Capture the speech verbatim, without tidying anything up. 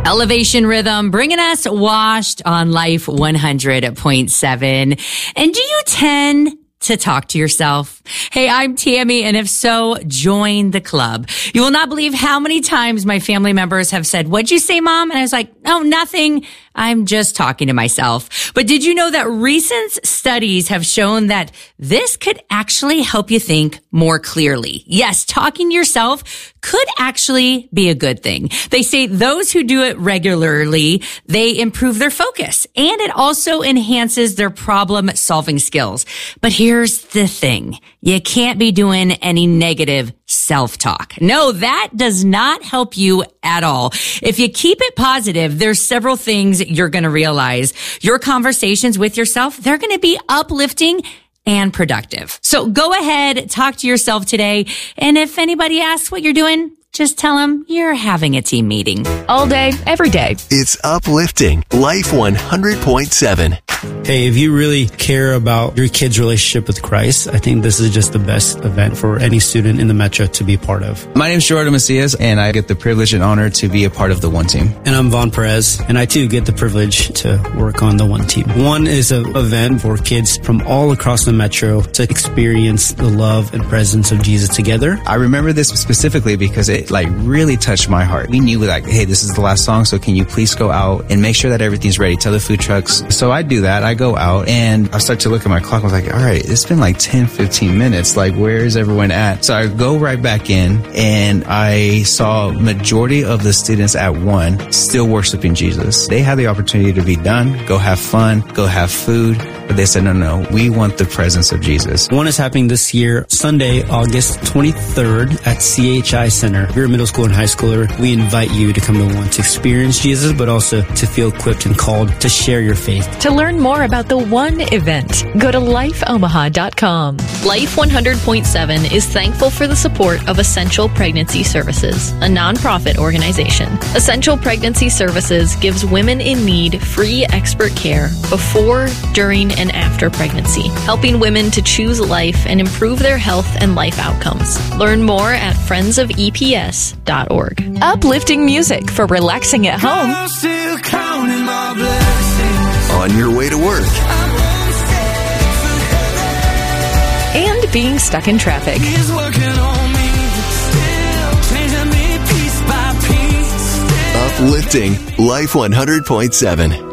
Elevation Rhythm, bringing us Washed on Life one hundred point seven. And do you tend to talk to yourself? Hey, I'm Tammy, and if so, join the club. You will not believe how many times my family members have said, "What'd you say, Mom?" And I was like, "Oh, nothing. I'm just talking to myself." But did you know that recent studies have shown that this could actually help you think more clearly? Yes, talking to yourself could actually be a good thing. They say those who do it regularly, they improve their focus, and it also enhances their problem-solving skills. But here's the thing. You can't be doing any negative self-talk. No, that does not help you at all. If you keep it positive, there's several things you're going to realize. Your conversations with yourself, they're going to be uplifting and productive. So go ahead, talk to yourself today. And if anybody asks what you're doing, just tell them you're having a team meeting. All day, every day. It's Uplifting Life one hundred point seven. Hey, if you really care about your kid's relationship with Christ, I think this is just the best event for any student in the Metro to be part of. My name is Jordan Macias, and I get the privilege and honor to be a part of the One Team. And I'm Vaughn Perez, and I too get the privilege to work on the One Team. One is an event for kids from all across the Metro to experience the love and presence of Jesus together. I remember this specifically because it like really touched my heart. We knew like, hey, this is the last song, so can you please go out and make sure that everything's ready? Tell the food trucks. So I do that. I go out and I start to look at my clock. I was like, all right, it's been like ten, fifteen minutes. Like, where is everyone at? So I go right back in and I saw majority of the students at one still worshiping Jesus. They had the opportunity to be done, go have fun, go have food. But they said, no, no, we want the presence of Jesus. One is happening this year, Sunday, August twenty-third at C H I Center. If you're a middle school and high schooler, we invite you to come to One to experience Jesus, but also to feel equipped and called to share your faith. To learn more about the One event, go to life omaha dot com. Life one hundred point seven is thankful for the support of Essential Pregnancy Services, a nonprofit organization. Essential Pregnancy Services gives women in need free expert care before, during, and after pregnancy, helping women to choose life and improve their health and life outcomes. Learn more at friends of E P S dot org. Uplifting music for relaxing at home. On your way to work. And being stuck in traffic. Uplifting Life one hundred point seven.